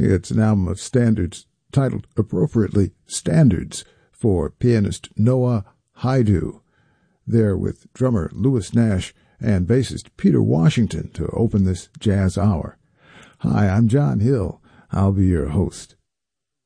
It's an album of standards titled appropriately Standards for pianist Noah Haidu. There with drummer Louis Nash and bassist Peter Washington to open this jazz hour. Hi, I'm John Hill. I'll be your host.